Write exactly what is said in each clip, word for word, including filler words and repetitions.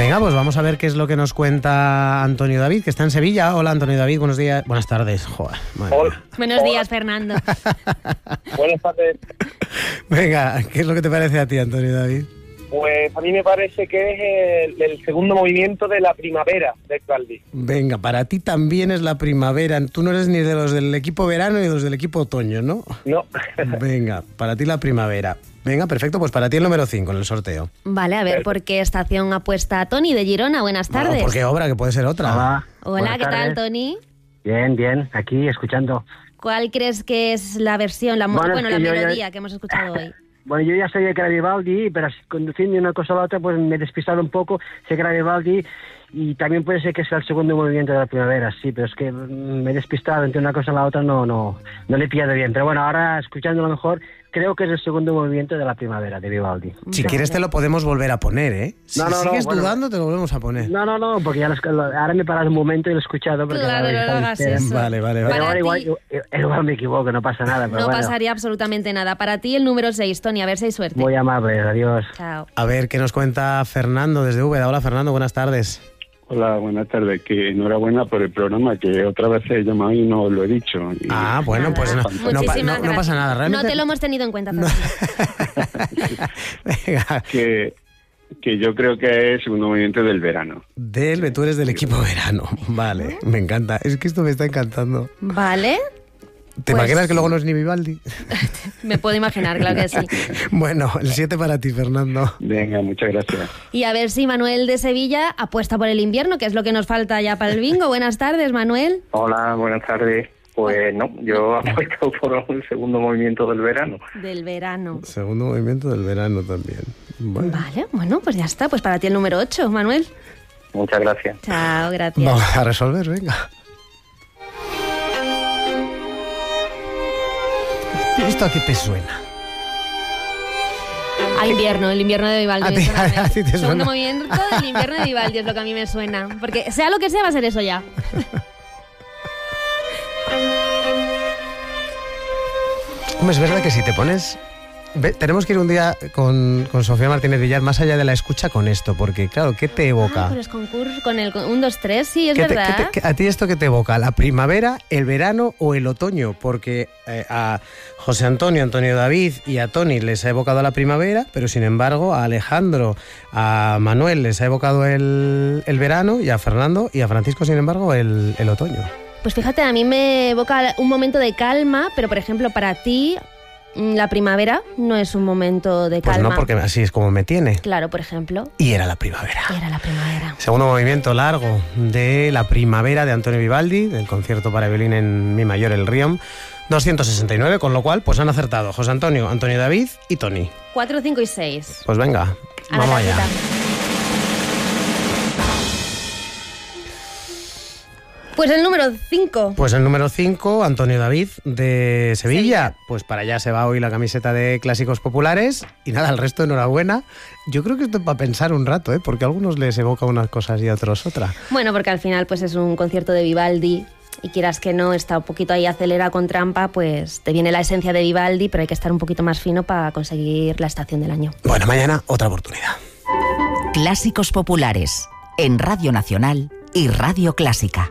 Venga, pues vamos a ver qué es lo que nos cuenta Antonio David, que está en Sevilla. Hola, Antonio David, buenos días. Buenas tardes. Joder, madre Hola. mía. Buenos Hola. días, Fernando. Buenas tardes. Venga, ¿qué es lo que te parece a ti, Antonio David? Pues a mí me parece que es el, el segundo movimiento de la primavera de Vivaldi. Venga, para ti también es la primavera. Tú no eres ni de los del equipo verano ni de los del equipo otoño, ¿no? No. Venga, para ti la primavera. Venga, perfecto, pues para ti el número cinco en el sorteo. Vale, a ver, ¿por qué estación apuesta Tony de Girona? Buenas tardes. Bueno, ¿por qué obra? Que puede ser otra. Hola. Hola, Buenas ¿qué tal, tardes. Tony? Bien, bien, aquí escuchando. ¿Cuál crees que es la versión, la mo- Bueno, bueno, es la que yo ya- melodía que hemos escuchado hoy? Bueno, yo ya sabía que era Vivaldi, pero conduciendo de una cosa a la otra, pues me he despistado un poco. Sé que era Vivaldi y también puede ser que sea el segundo movimiento de la primavera, sí, pero es que mm, me he despistado entre una cosa a la otra, no no no le he pillado bien. Pero bueno, ahora escuchándolo mejor, creo que es el segundo movimiento de la primavera de Vivaldi. Si Vale. quieres te lo podemos volver a poner, ¿eh? Si No, no, no, sigues bueno. dudando te lo volvemos a poner. No, no, no, porque ya lo, lo- ahora me he parado un momento y lo he escuchado. Porque Claro, ahora no está hagas entera. eso. Vale, vale, vale. Pero Para ahora igual, ti- igual, igual me equivoco, no pasa nada. Pero No bueno, pasaría absolutamente nada. Para ti el número seis, Tony, a ver si hay suerte. muy amable, adiós. Chao. A ver, ¿qué nos cuenta Fernando desde Úbeda? Hola, Fernando, buenas tardes. Hola, buenas tardes. Que enhorabuena por el programa, que otra vez he llamado y no lo he dicho. Y- Ah, bueno, Nada. pues no, no, pa- Muchísimas no- no pasa nada. Realmente... No te lo hemos tenido en cuenta, No. Fernando. Venga, que, que yo creo que es el segundo movimiento del verano. del, tú eres del equipo verano. Vale, me encanta. Es que esto me está encantando. Vale, ¿Te Pues- imaginas que luego no es ni Vivaldi? me puedo imaginar, claro que sí. Bueno, el siete para ti, Fernando. Venga, muchas gracias. Y a ver si Manuel de Sevilla apuesta por el invierno, que es lo que nos falta ya para el bingo. Buenas tardes, Manuel. Hola, buenas tardes. Pues no, yo apuesto por el segundo movimiento del verano. Del verano. Segundo movimiento del verano también. Bueno. Vale, bueno, pues ya está. Pues para ti el número ocho, Manuel. Muchas gracias. Chao, gracias. Vamos a resolver, venga. ¿Esto a qué te suena? A invierno, el invierno de Vivaldi. A me ti- suena a ti te Segundo suena. movimiento del invierno de Vivaldi es lo que a mí me suena. Porque sea lo que sea, va a ser eso ya. Hombre, es verdad que si te pones... Ve, tenemos que ir un día con, con Sofía Martínez Villar más allá de la escucha con esto, porque claro, ¿qué te evoca? Ah, con los concursos, con el un, dos, tres, sí, es ¿Qué te- verdad. qué te- qué- ¿A ti esto qué te evoca? ¿La primavera, el verano o el otoño? Porque eh, a José Antonio, Antonio David y a Tony les ha evocado la primavera, pero sin embargo a Alejandro, a Manuel les ha evocado el, el verano y a Fernando y a Francisco, sin embargo, el, el otoño. Pues fíjate, a mí me evoca un momento de calma, pero por ejemplo para ti mm, la primavera no es un momento de Pues calma. no, porque así es como me tiene. Claro, por ejemplo, Y era la primavera. era la primavera. Segundo movimiento largo de La primavera de Antonio Vivaldi, del concierto para violín en mi mayor, el Riom, doscientos sesenta y nueve, con lo cual pues han acertado José Antonio, Antonio David y Tony. Cuatro, cinco y seis. Pues venga, A la vamos allá. tarjeta. Pues el número cinco. Pues el número cinco, Antonio David de Sevilla. Pues para allá se va hoy la camiseta de Clásicos Populares. Y nada, el resto enhorabuena. Yo creo que esto es para pensar un rato, ¿eh? Porque a algunos les evoca unas cosas y a otros otra. Bueno, porque al final pues es un concierto de Vivaldi y quieras que no, está un poquito ahí acelera con trampa, pues te viene la esencia de Vivaldi, pero hay que estar un poquito más fino para conseguir la estación del año. Bueno, mañana otra oportunidad. Clásicos Populares, en Radio Nacional y Radio Clásica.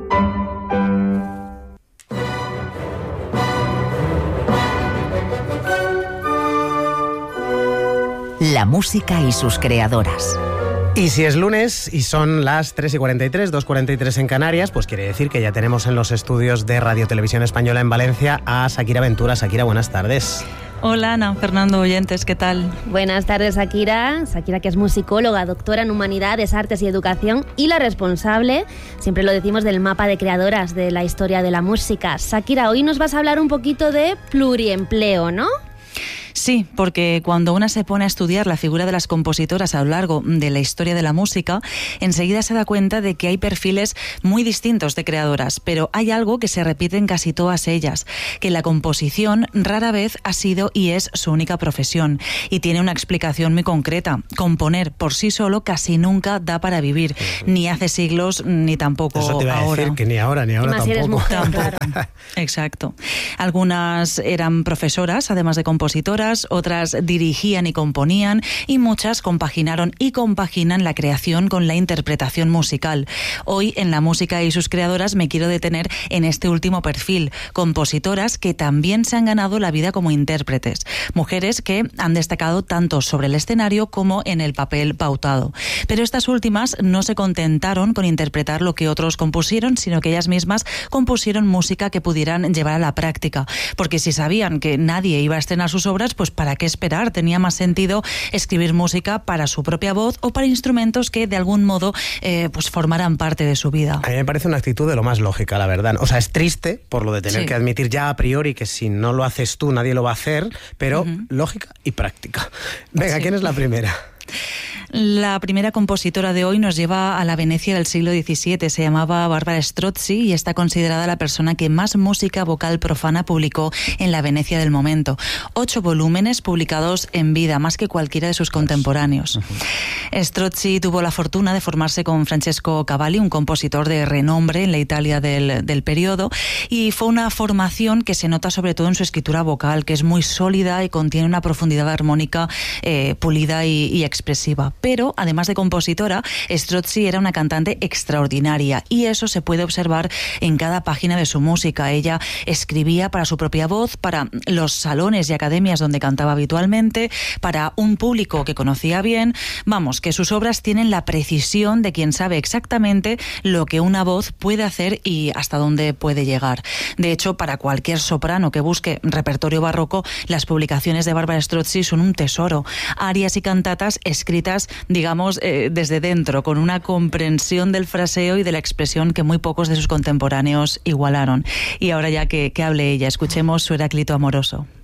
La música y sus creadoras. Y si es lunes y son las tres y cuarenta y tres, dos y cuarenta y tres en Canarias, pues quiere decir que ya tenemos en los estudios de Radio Televisión Española en Valencia a Shakira Ventura. Shakira, buenas tardes. Hola Ana, Fernando, oyentes, ¿qué tal? Buenas tardes, Shakira. Shakira, que es musicóloga, doctora en Humanidades, Artes y Educación y la responsable, siempre lo decimos, del mapa de creadoras de la historia de la música. Shakira, hoy nos vas a hablar un poquito de pluriempleo, ¿no? Sí, porque cuando una se pone a estudiar la figura de las compositoras a lo largo de la historia de la música, enseguida se da cuenta de que hay perfiles muy distintos de creadoras, pero hay algo que se repite en casi todas ellas, que la composición rara vez ha sido y es su única profesión, y tiene una explicación muy concreta. Componer por sí solo casi nunca da para vivir, ni hace siglos ni tampoco Eso te iba a ahora. decir, que ni ahora ni ahora Y más si eres tampoco. mujer, claro. Exacto. Algunas eran profesoras, además de compositoras, compositoras, otras dirigían y componían y muchas compaginaron y compaginan la creación con la interpretación musical. Hoy en La música y sus creadoras me quiero detener en este último perfil, compositoras que también se han ganado la vida como intérpretes, mujeres que han destacado tanto sobre el escenario como en el papel pautado. Pero estas últimas no se contentaron con interpretar lo que otros compusieron, sino que ellas mismas compusieron música que pudieran llevar a la práctica, porque si sabían que nadie iba a estrenar sus obras, pues ¿para qué esperar? Tenía más sentido escribir música para su propia voz o para instrumentos que de algún modo eh, pues formaran parte de su vida. A mí me parece una actitud de lo más lógica, la verdad. O sea, es triste por lo de tener Sí. que admitir ya a priori que si no lo haces tú nadie lo va a hacer, pero uh-huh. lógica y práctica. Venga, Sí. ¿quién es la primera? La primera compositora de hoy nos lleva a la Venecia del siglo diecisiete. Se llamaba Barbara Strozzi y está considerada la persona que más música vocal profana publicó en la Venecia del momento. Ocho volúmenes publicados en vida, más que cualquiera de sus contemporáneos. Uh-huh. Strozzi tuvo la fortuna de formarse con Francesco Cavalli, un compositor de renombre en la Italia del, del periodo, y fue una formación que se nota sobre todo en su escritura vocal, que es muy sólida y contiene una profundidad armónica eh, pulida y, y expresiva. Pero, además de compositora, Strozzi era una cantante extraordinaria y eso se puede observar en cada página de su música. Ella escribía para su propia voz, para los salones y academias donde cantaba habitualmente, para un público que conocía bien. Vamos, que sus obras tienen la precisión de quien sabe exactamente lo que una voz puede hacer y hasta dónde puede llegar. De hecho, para cualquier soprano que busque repertorio barroco, las publicaciones de Barbara Strozzi son un tesoro. Arias y cantatas escritas, digamos, eh, desde dentro, con una comprensión del fraseo y de la expresión que muy pocos de sus contemporáneos igualaron. Y ahora ya que, que hable ella, escuchemos su Heráclito amoroso.